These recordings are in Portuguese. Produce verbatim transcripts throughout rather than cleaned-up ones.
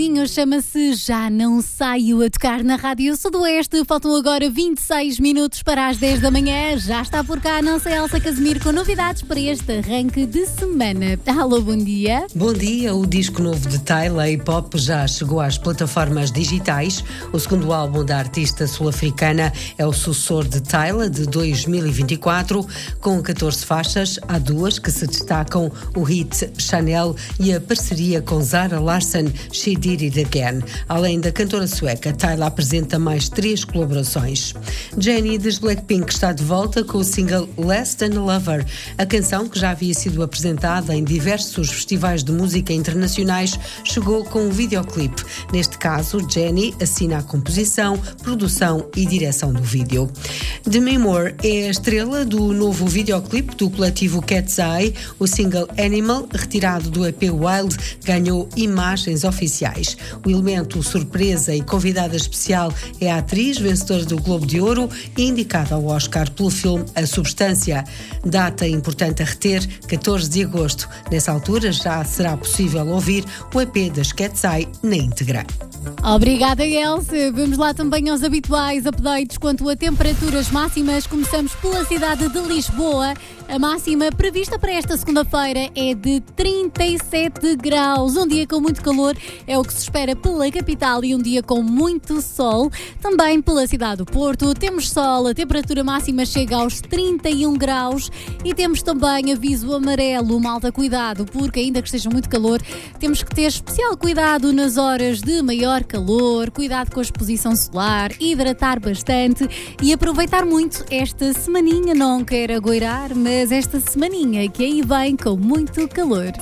Chama-se Já Não Saio, a tocar na Rádio Sudoeste. Faltam agora vinte e seis minutos para as dez da manhã. Já está por cá a nossa Elsa Casimiro com novidades para este arranque de semana. Alô, bom dia. Bom dia. O disco novo de Tyla, Hip Hop, já chegou às plataformas digitais. O segundo álbum da artista sul-africana é o sucessor de Tyla, de dois mil e vinte e quatro. Com catorze faixas, há duas que se destacam: o hit Chanel e a parceria com Zara Larsson, She Did It Again. Além da cantora sueca, Tyla apresenta mais três colaborações. Jennie, das Blackpink, está de volta com o single Less Than a Lover. A canção, que já havia sido apresentada em diversos festivais de música internacionais, chegou com um videoclipe. Neste caso, Jennie assina a composição, produção e direção do vídeo. Demi Moore é a estrela do novo videoclipe do coletivo Cat's Eye. O single Animal, retirado do E P Wild, ganhou imagens oficiais. O elemento surpresa e convidada especial é a atriz vencedora do Globo de Ouro e indicada ao Oscar pelo filme A Substância. Data importante a reter, catorze de agosto. Nessa altura já será possível ouvir o E P das Cat's Eye na íntegra. Obrigada, Elsa. Vamos lá também aos habituais updates quanto a temperaturas máximas. Começamos pela cidade de Lisboa. A máxima prevista para esta segunda-feira é de trinta e sete graus. Um dia com muito calor é o que se espera pela capital e um dia com muito sol. Também pela cidade do Porto temos sol, a temperatura máxima chega aos trinta e um graus e temos também aviso amarelo. Malta, cuidado, porque ainda que esteja muito calor, temos que ter especial cuidado nas horas de maior calor. Cuidado com a exposição solar, hidratar bastante e aproveitar muito esta semaninha. Não quero agoirar, mas esta semaninha que aí vem com muito calor.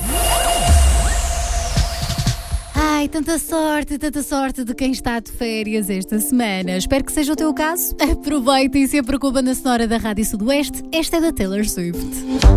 Ai, tanta sorte, tanta sorte de quem está de férias esta semana. Espero que seja o teu caso. Aproveita e sempre com a banda sonora da Rádio Sudoeste. Esta é da Taylor Swift.